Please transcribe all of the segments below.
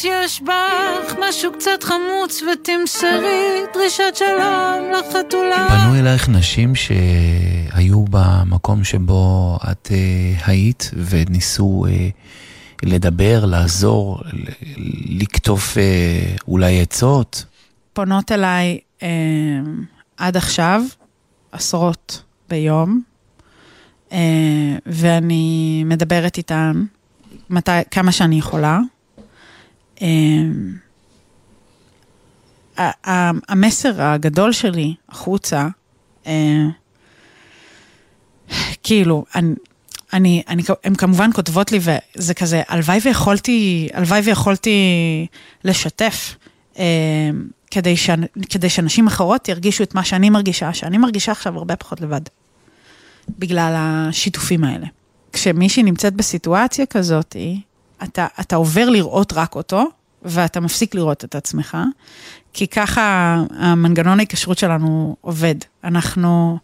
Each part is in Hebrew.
יש בך משהו קצת חמוץ ותמסרי דרישת שלום לחתולה. פנו אלייך נשים שהיו במקום שבו את היית וניסו לדבר, לעזור, לקטוף אולי עצות? פונות אליי עד עכשיו עשרות ביום, ואני מדברת איתן כמה שאני יכולה. המסר הגדול שלי החוצה, כאילו, הם כמובן כותבות לי, וזה כזה, הלוואי ויכולתי לשתף, כדי שאנשים אחרות ירגישו את מה שאני מרגישה עכשיו הרבה פחות לבד, בגלל השיתופים האלה. כשמישהי נמצאת בסיטואציה כזאת, אתה עובר לראות רק אותו, ואתה מפסיק לראות את עצמך, כי ככה המנגנון ההיקשרות שלנו עובד. אנחנו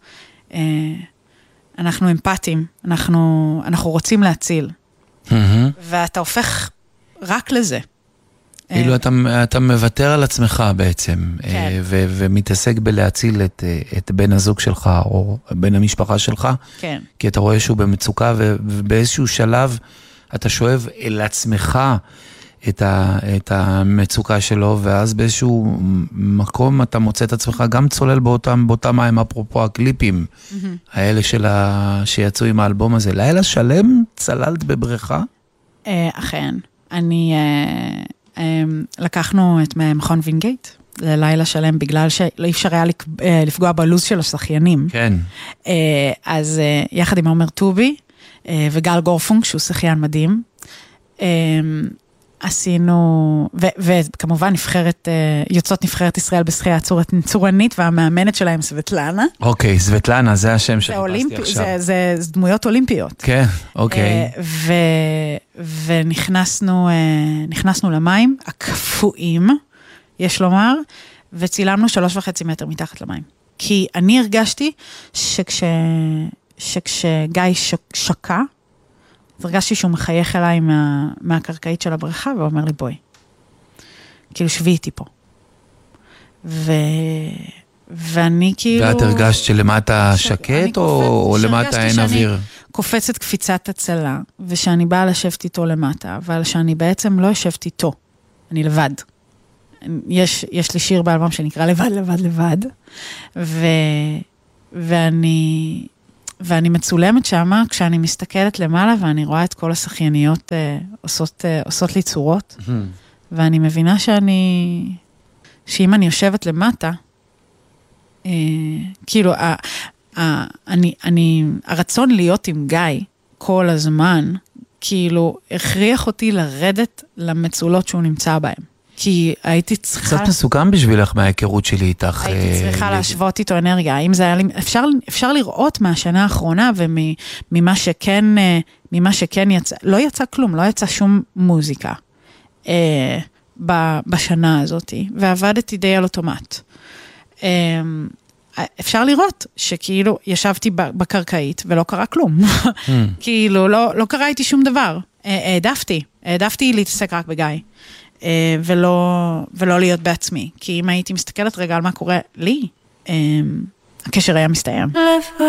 אמפתיים, אנחנו רוצים להציל. ואתה הופך רק לזה. כאילו אתה מוותר על עצמך בעצם, ומתעסק בלהציל את בן הזוג שלך, או בן המשפחה שלך, כי אתה רואה שהוא במצוקה, ובאיזשהו שלב אתה שואב אל עצמך את המצוקה שלו, ואז באיזשהו מקום אתה מוצא את עצמך גם צולל באותם מים, אפרופו הקליפים האלה שיצאו עם האלבום הזה. לילה שלם צללת בבריכה? אכן. לקחנו את מכון וינגייט ללילה שלם, בגלל שלא אפשר היה לפגוע בלוז של השחיינים. כן. אז יחד עם עומר טובי וגל גורפונג, שהוא שחיין מדהים, עשינו, וכמובן יוצאות נבחרת ישראל בשחייה צורנית, והמאמנת שלהם סבטלנה. אוקיי, סבטלנה, זה השם שחיפשתי עכשיו. זה דמויות אולימפיות. כן, אוקיי. ונכנסנו למים, הקפואים, יש לומר, וצילמנו 3.5 מטר מתחת למים. כי אני הרגשתי שכשגיא שקע, הרגשתי שהוא מחייך אליי מהקרקעית של הבריכה, ואומר לי, בואי, כאילו שבי איתי פה. ואני כאילו... ואת הרגשת שלמטה שקט, או למטה אין אוויר? קופצת קפיצת הצלה, ושאני באה לשבת איתו למטה, אבל שאני בעצם לא יושבת איתו, אני לבד. יש לי שיר באלבום שנקרא לבד, לבד, לבד, ואני מצולמת שמה, כשאני מסתכלת למעלה, ואני רואה את כל השחייניות עושות לי צורות, ואני מבינה שאם אני יושבת למטה, כאילו, הרצון להיות עם גיא כל הזמן, כאילו, הכריח אותי לרדת למצולות שהוא נמצא בהם. כי הייתי צריכה... קצת מסוכם בשבילך מההיכרות שלי איתך. הייתי צריכה להשוות איתו אנרגיה. אם זה היה לי... אפשר לראות מהשנה האחרונה, וממה שכן יצא... לא יצא כלום, לא יצא שום מוזיקה בשנה הזאת, ועבדתי די על אוטומט. אפשר לראות שכאילו ישבתי בקרקעית ולא קרה כלום. כאילו לא קרה איתי שום דבר. העדפתי להתעסק רק בגיא. ולא להיות בעצמי. כי אם הייתי מסתכלת רגע על מה קורה לי, הקשר היה מסתיים.